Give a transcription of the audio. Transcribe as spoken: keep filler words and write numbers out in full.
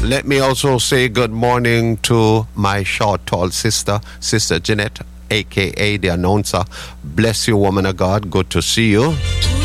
Let me also say good morning to my short, tall sister, Sister Jeanette, a k a the announcer. Bless you, woman of God. Good to see you.